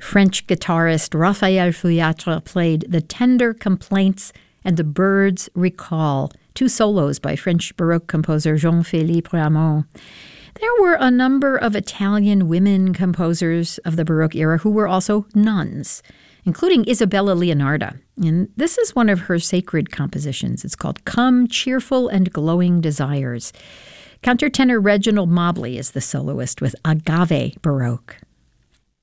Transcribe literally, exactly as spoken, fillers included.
French guitarist Raphael Fouillatre played The Tender Complaints and The Bird's Recall, two solos by French Baroque composer Jean-Philippe Rameau. There were a number of Italian women composers of the Baroque era who were also nuns, including Isabella Leonarda. And this is one of her sacred compositions. It's called Come, Cheerful and Glowing Desires. Countertenor Reginald Mobley is the soloist with Agave Baroque.